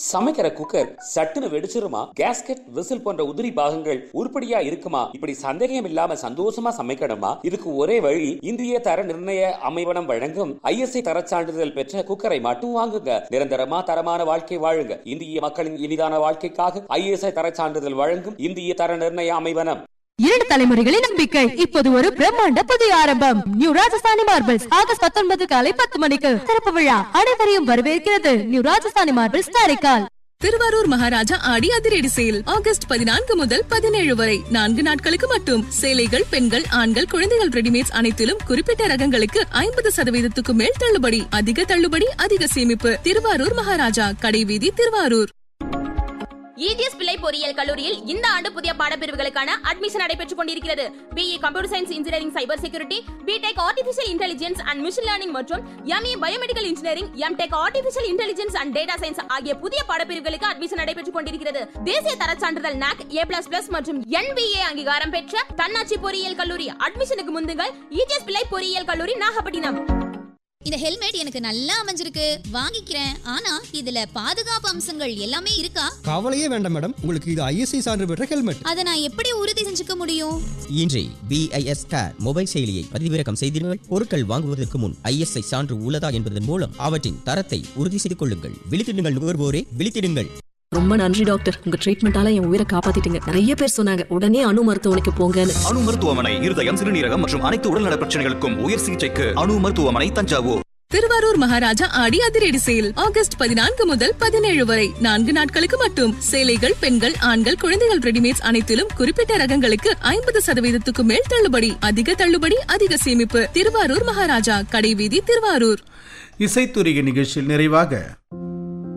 சமைக்கிற குக்கர் சட்டுன்னு வெடிச்சிருமா? Gasket, whistle போன்ற உதிரி பாகங்கள் உருப்படியா இருக்குமா? இப்படி சந்தேகம் இல்லாம சந்தோஷமா சமைக்கணுமா? இதுக்கு ஒரே வழி, இந்திய தர நிர்ணய அமைவனம் வழங்கும் ISI தரச் சான்றிதழ் பெற்ற குக்கரை மட்டும் வாங்குங்க. நிரந்தரமா தரமான வாழ்க்கை வாழுங்க. இந்திய மக்களின் இனிதான வாழ்க்கைக்காக ISI தரச் சான்றிதழ் வழங்கும் இந்திய தர நிர்ணய அமைவனம். 2 தலைமுறைகளின் நம்பிக்கை. இப்போது ஒரு பிரம்மாண்ட புதிய ஆரம்பம். New Rajasthani marbles. ஆகஸ்ட் 19 காலை 10 மணிக்கு திறப்பு விழா. அனைவரையும் வரவேற்கிறது நியூ ராஜஸ்தானி மார்பிள்ஸ் காரைக்கால். திருவாரூர் மகாராஜா ஆடி அதிரடி சேல் ஆகஸ்ட் 14 முதல் 17 வரை 4 நாட்களுக்கு மட்டும். சேலைகள், பெண்கள், ஆண்கள், குழந்தைகள் ரெடிமேட்ஸ் அனைத்திலும் குறிப்பிட்ட ரகங்களுக்கு 50% மேல் தள்ளுபடி. அதிக தள்ளுபடி, அதிக சேமிப்பு. திருவாரூர் மகாராஜா, கடைவீதி, திருவாரூர். EGS பிள்ளை பொறியியல் கல்லூரியில் இந்த ஆண்டு புதிய பாடப்பிரிவுகளுக்கான அட்மிஷன் நடைபெற்றுக் கொண்டிருக்கிறது. BE computer science engineering cyber security, BTech artificial intelligence and machine learning மற்றும் ME biomedical engineering, MTech artificial intelligence and data science ஆகிய புதிய பாடப்பிரிவுகளுக்கு அட்மிஷன் நடைபெற்றுக் கொண்டிருக்கிறது. தேசிய தரச் சான்றிதழ் NAC A++ மற்றும் NBA அங்கீகாரம் பெற்ற தன்னாட்சி பொறியியல் கல்லூரி. அட்மிஷனுக்கு முந்துங்கள். EGS பிள்ளை பொறியியல் கல்லூரி, நாகப்பட்டினம். இந்த ஹெல்மெட் எனக்கு நல்லா அமைஞ்சிருக்கு, வாங்கிக்கிறேன். ஆனா இதுல பாதுகாப்பு அம்சங்கள் எல்லாமே இருக்கா? கவலையே வேண்டாம் மேடம், உங்களுக்கு இது ISI சான்று பெற்ற ஹெல்மெட். அதை நான் எப்படி உறுதி செஞ்சுக்க முடியும்? இன்றே BIS Care மொபைல் செயலியை பதிவிறக்கம் செய்திருங்கள். பொருட்கள் வாங்குவதற்கு முன் ISI சான்று உள்ளதா என்பதன் மூலம் அவற்றின் தரத்தை உறுதி செய்து கொள்ளுங்கள். விழித்திடுங்கள் நுகர்வோரே, விழித்திடுங்கள். ரொம்ப நன்றி டாக்டர், உங்க ட்ரீட்மெண்டால என் உயிரை காப்பாத்திட்டீங்க. நிறைய பேர் சொன்னாங்க உடனே அணு மருத்துவமனைக்கு போங்கன்னு. அணு மருத்துவமனை இருதயம், சிறுநீரகம் மற்றும் அனைத்து உடல்நல பிரச்சனைகளுக்கும் உயர் சிகிச்சைக்கு அணு மருத்துவமனை, தஞ்சாவூர். திருவாரூர் மகாராஜா ஆடி அதிரடி சேல் ஆகஸ்ட் 14 முதல் 17 வரை 4 நாட்களுக்கு மட்டும். சேலைகள், பெண்கள், ஆண்கள், குழந்தைகள் ரெடிமேட்ஸ் அனைத்திலும் குறிப்பிட்ட ரகங்களுக்கு 50% மேல் தள்ளுபடி. அதிக தள்ளுபடி, அதிக சேமிப்பு. திருவாரூர் மகாராஜா, கடைவீதி, திருவாரூர். இசைத்துறை நிகழ்ச்சியில் நிறைவாக